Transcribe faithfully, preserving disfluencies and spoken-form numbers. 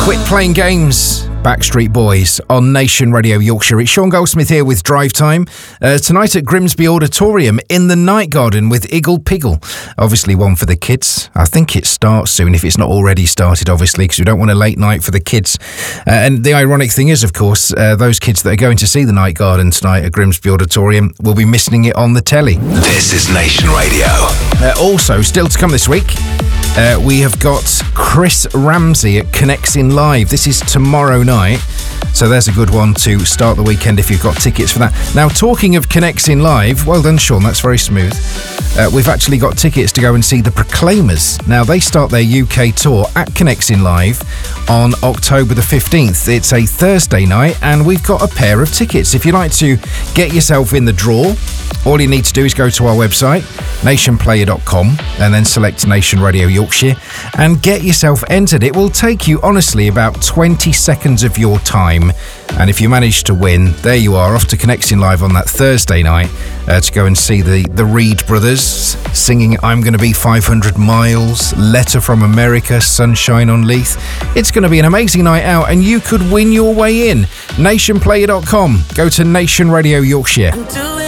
Quit Playing Games, Backstreet Boys on Nation Radio Yorkshire. It's Sean Goldsmith here with Drive Time. Uh, tonight at Grimsby Auditorium in the Night Garden with Iggle Piggle. Obviously one for the kids. I think it starts soon if it's not already started, obviously, because we don't want a late night for the kids. Uh, and the ironic thing is, of course, uh, those kids that are going to see the Night Garden tonight at Grimsby Auditorium will be missing it on the telly. This is Nation Radio. Uh, also, still to come this week, Uh, we have got Chris Ramsey at Connects In Live. This is tomorrow night, so there's a good one to start the weekend if you've got tickets for that. Now, talking of Connects In Live, well done, Sean, that's very smooth. Uh, we've actually got tickets to go and see the Proclaimers. Now, they start their U K tour at Connects In Live on October the fifteenth. It's a Thursday night, and we've got a pair of tickets. If you'd like to get yourself in the draw, all you need to do is go to our website, nation player dot com, and then select Nation Radio Yorkshire and get yourself entered. It will take you, honestly, about twenty seconds of your time. And if you manage to win, there you are, off to Connects In Live on that Thursday night uh, to go and see the, the Reed Brothers singing I'm Gonna Be five hundred miles, Letter From America, Sunshine on Leith. It's going to be an amazing night out, and you could win your way in. nation player dot com. Go to Nation Radio Yorkshire.